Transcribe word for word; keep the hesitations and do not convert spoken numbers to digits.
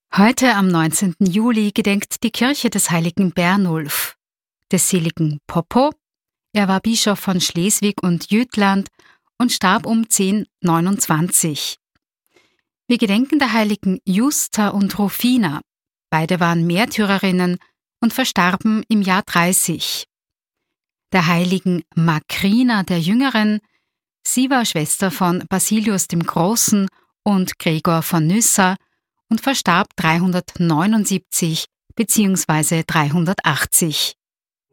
Heute am neunzehnten Juli gedenkt die Kirche des heiligen Bernulf, des seligen Poppo. Er war Bischof von Schleswig und Jütland und starb um zehn neunundzwanzig. Wir gedenken der heiligen Justa und Rufina. Beide waren Märtyrerinnen und verstarben im Jahr dreißig. Der heiligen Makrina der Jüngeren. Sie war Schwester von Basilius dem Großen und Gregor von Nyssa und verstarb dreihundertneunundsiebzig bzw. dreihundertachtzig.